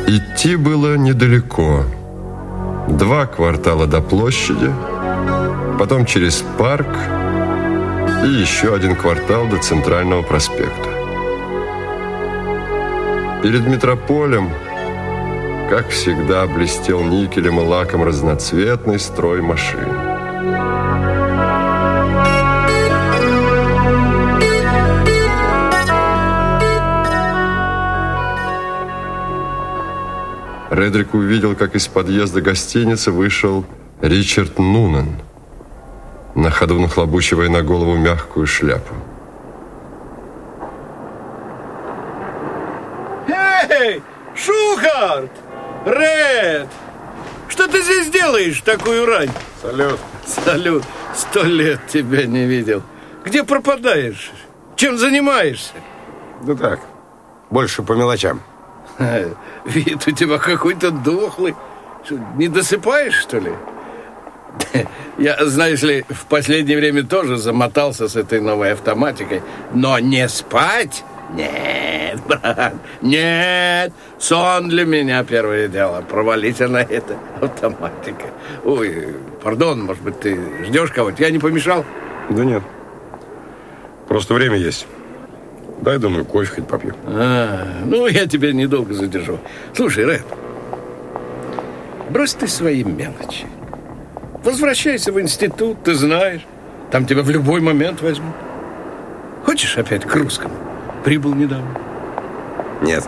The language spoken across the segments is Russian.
Идти было недалеко. 2 квартала до площади, потом через парк и еще 1 квартал до Центрального проспекта. Перед метрополем, как всегда, блестел никелем и лаком разноцветный строй машин. Редрик увидел, как из подъезда гостиницы вышел Ричард Нунан, на ходу нахлобучивая на голову мягкую шляпу. Эй, Шухарт! Ред! Что ты здесь делаешь в такую рань? Салют. Салют. 100 лет тебя не видел. Где пропадаешь? Чем занимаешься? Да так, больше по мелочам. Вид у тебя какой-то дохлый. Что, не досыпаешь, что ли? Я, знаешь ли, в последнее время тоже замотался с этой новой автоматикой. Но не спать? Нет, брат, нет. Сон для меня первое дело. Провалительно это автоматика. Ой, пардон, может быть, ты ждешь кого-то? Я не помешал? Да нет. Просто время есть. Дай, думаю, кофе хоть попью. Ну, я тебя недолго задержу. Слушай, Ред, брось ты свои мелочи. Возвращайся в институт, ты знаешь. Там тебя в любой момент возьмут. Хочешь опять к русскому? Прибыл недавно. Нет.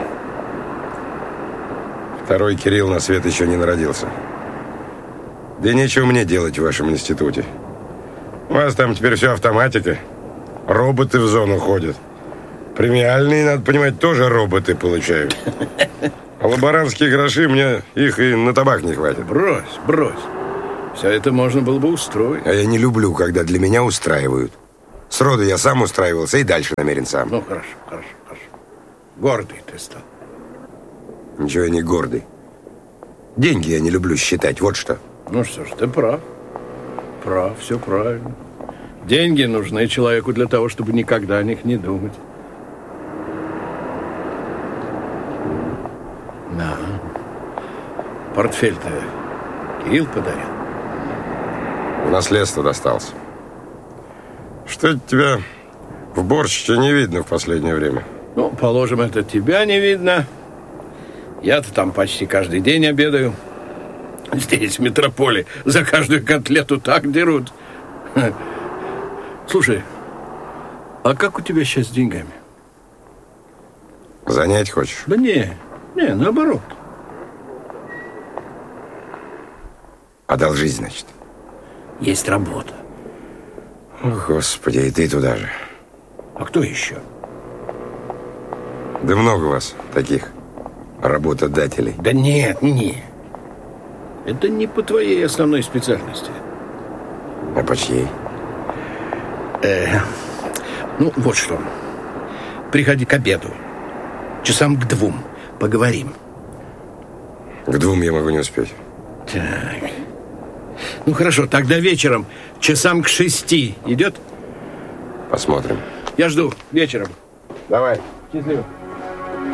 Второй Кирилл на свет еще не народился. Да нечего мне делать в вашем институте. У вас там теперь все автоматика. Роботы в зону ходят. Премиальные, надо понимать, тоже роботы получают. А лаборантские гроши, мне их и на табак не хватит. Брось. Все это можно было бы устроить. А я не люблю, когда для меня устраивают. Сроду я сам устраивался и дальше намерен сам. Ну, хорошо. Гордый ты стал. Ничего я не гордый. Деньги я не люблю считать, вот что. Ну что ж, ты прав. Все правильно. Деньги нужны человеку для того, чтобы никогда о них не думать. Да. Портфель-то Кирилл подарил. В наследство достался. Что тебя в борщике не видно в последнее время? Ну, положим, это тебя не видно. Я-то там почти каждый день обедаю. Здесь, в метрополе, за каждую котлету так дерут. Слушай, а как у тебя сейчас с деньгами? Занять хочешь? Да не, наоборот. Одолжить, значит? Есть работа. О, Господи, и ты туда же. А кто еще? Да много вас таких работодателей. Да нет. Это не по твоей основной специальности. А по чьей? Ну, вот что. Приходи к обеду. Часам к 2. Поговорим. К 2 я могу не успеть. Так. Ну, хорошо, тогда вечером. Часам к 6. Идет? Посмотрим. Я жду. Вечером. Давай. Счастливо.